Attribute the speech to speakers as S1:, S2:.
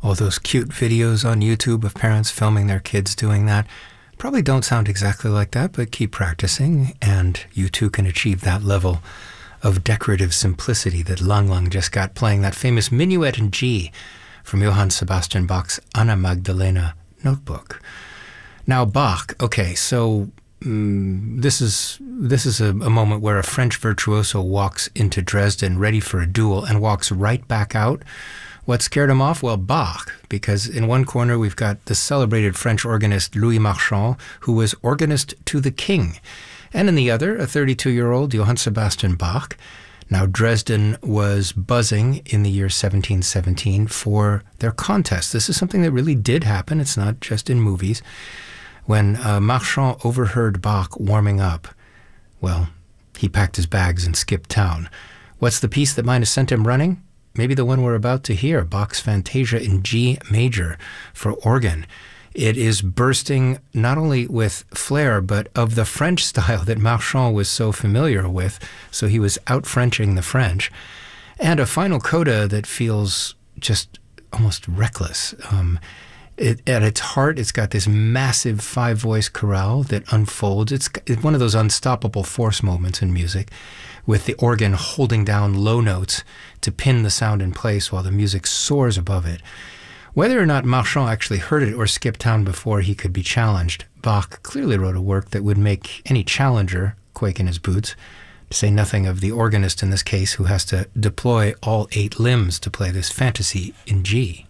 S1: All those cute videos on YouTube of parents filming their kids doing that probably don't sound exactly like that, but keep practicing, and you too can achieve that level of decorative simplicity that Lang Lang just got playing that famous minuet in G from Johann Sebastian Bach's Anna Magdalena notebook. Now Bach, okay, so this is a moment where a French virtuoso walks into Dresden ready for a duel and walks right back out. What scared him off? Well, Bach, because in one corner we've got the celebrated French organist Louis Marchand, who was organist to the king, and in the other, a 32-year-old Johann Sebastian Bach. Now, Dresden was buzzing in the year 1717 for their contest. This is something that really did happen. It's not just in movies. When Marchand overheard Bach warming up, well, he packed his bags and skipped town. What's the piece that might have sent him running? Maybe the one we're about to hear, Bach's Fantasia in G major for organ. It is bursting not only with flair, but of the French style that Marchand was so familiar with, so he was out-Frenching the French. And a final coda that feels just almost reckless. At its heart, it's got this massive five-voice chorale that unfolds. It's one of those unstoppable force moments in music, with the organ holding down low notes to pin the sound in place while the music soars above it. Whether or not Marchand actually heard it or skipped town before he could be challenged, Bach clearly wrote a work that would make any challenger quake in his boots, to say nothing of the organist in this case, who has to deploy all 8 limbs to play this fantasy in G.